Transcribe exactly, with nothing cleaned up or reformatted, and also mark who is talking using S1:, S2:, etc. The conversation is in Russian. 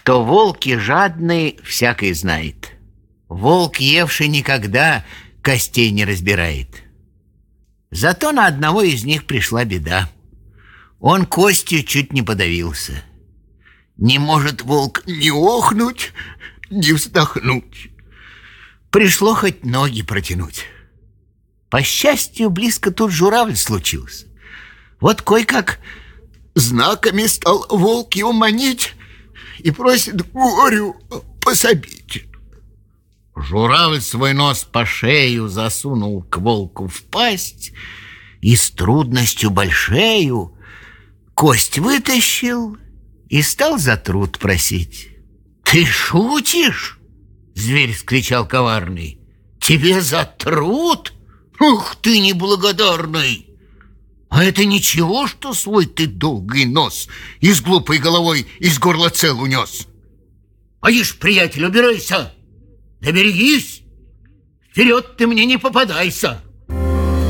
S1: что волки жадные, всякий знает. Волк, евший никогда, костей не разбирает. Зато на одного из них пришла беда. Он костью чуть не подавился. Не может волк ни охнуть, ни вздохнуть. Пришло хоть ноги протянуть. По счастью, близко тут журавль случился. Вот кое-как знаками стал волк его манить и просит горю пособить. Журавль свой нос по шею засунул к волку в пасть и с трудностью большею кость вытащил и стал за труд просить. «Ты шутишь?» — зверь вскричал коварный. «Тебе за труд? Ух ты, неблагодарный! А это ничего, что свой ты долгий нос и с глупой головой из горла цел унес? Поишь, приятель, убирайся! Да берегись! Вперед ты мне не попадайся!»